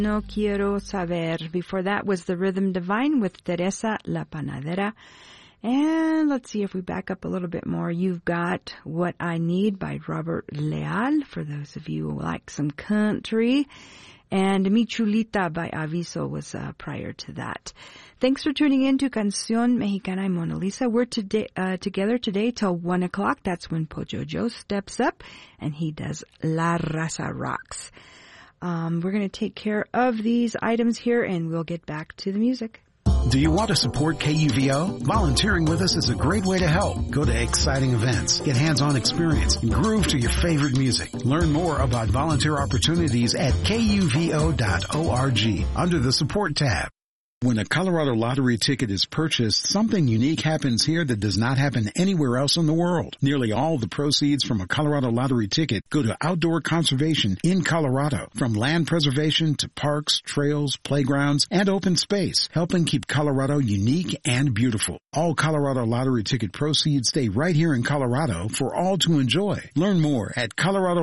No Quiero Saber. Before that was The Rhythm Divine with Teresa La Panadera. And let's see if we back up a little bit more. You've got What I Need by Robert Leal, for those of you who like some country. And Mi Chulita by Aviso was prior to that. Thanks for tuning in to Canción Mexicana y Mona Lisa. We're together today till 1 o'clock. That's when Pocho Joe steps up and he does La Raza Rocks. We're going to take care of these items here and we'll get back to the music. Do you want to support KUVO? Volunteering with us is a great way to help. Go to exciting events, get hands-on experience, and groove to your favorite music. Learn more about volunteer opportunities at kuvo.org under the Support tab. When a Colorado Lottery ticket is purchased, something unique happens here that does not happen anywhere else in the world. Nearly all the proceeds from a Colorado Lottery ticket go to outdoor conservation in Colorado, from land preservation to parks, trails, playgrounds, and open space, helping keep Colorado unique and beautiful. All Colorado Lottery ticket proceeds stay right here in Colorado for all to enjoy. Learn more at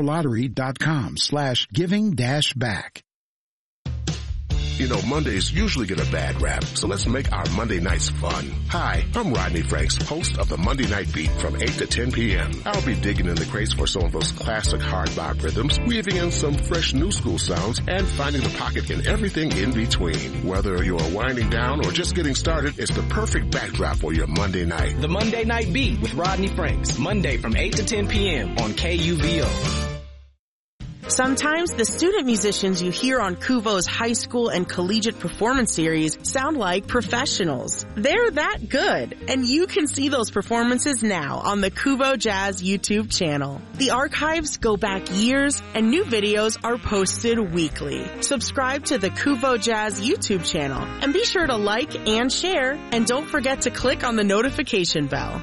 coloradolottery.com/giving-back. You know, Mondays usually get a bad rap, so let's make our Monday nights fun. Hi, I'm Rodney Franks, host of the Monday Night Beat from 8 to 10 p.m. I'll be digging in the crates for some of those classic hard bop rhythms, weaving in some fresh new school sounds, and finding the pocket in everything in between. Whether you're winding down or just getting started, it's the perfect backdrop for your Monday night. The Monday Night Beat with Rodney Franks, Monday from 8 to 10 p.m. on KUVO. Sometimes the student musicians you hear on KUVO's high school and collegiate performance series sound like professionals. They're that good, and you can see those performances now on the KUVO Jazz YouTube channel. The archives go back years, and new videos are posted weekly. Subscribe to the KUVO Jazz YouTube channel, and be sure to like and share, and don't forget to click on the notification bell.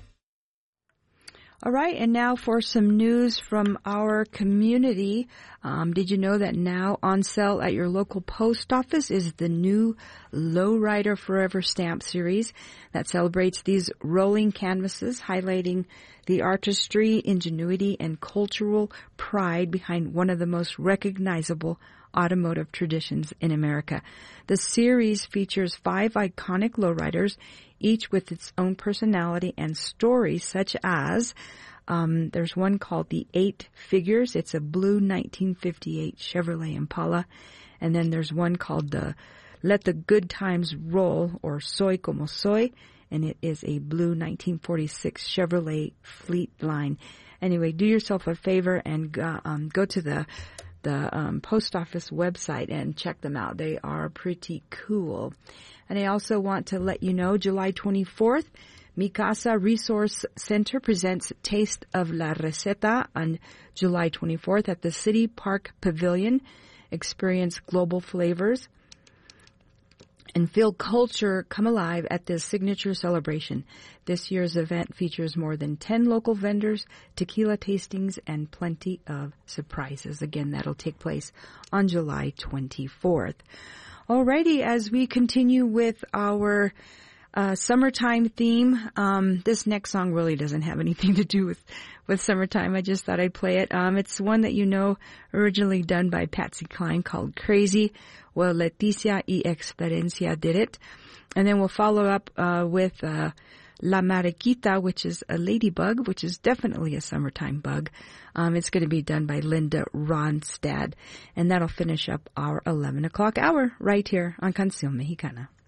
All right, and now for some news from our community. Did you know that now on sale at your local post office is the new Lowrider Forever stamp series that celebrates these rolling canvases, highlighting the artistry, ingenuity, and cultural pride behind one of the most recognizable automotive traditions in America. The series features 5 iconic lowriders, each with its own personality and story, such as there's one called the 8 Figures. It's a blue 1958 Chevrolet Impala. And then there's one called the Let the Good Times Roll, or Soy Como Soy, and it is a blue 1946 Chevrolet Fleetline. Anyway, do yourself a favor and go to the post office website and check them out. They are pretty cool. And I also want to let you know, July 24th, Mi Casa Resource Center presents Taste of la Receta on July 24th at the City Park Pavilion. Experience global flavors and feel culture come alive at this signature celebration. This year's event features more than 10 local vendors, tequila tastings, and plenty of surprises. Again, that'll take place on July 24th. Alrighty, as we continue with our summertime theme, this next song really doesn't have anything to do with summertime. I just thought I'd play it. It's one that you know, originally done by Patsy Cline, called Crazy. Well, Leticia y Experiencia did it. And then we'll follow up with La Mariquita, which is a ladybug, which is definitely a summertime bug. It's going to be done by Linda Ronstadt. And that'll finish up our 11 o'clock hour right here on Canción Mexicana.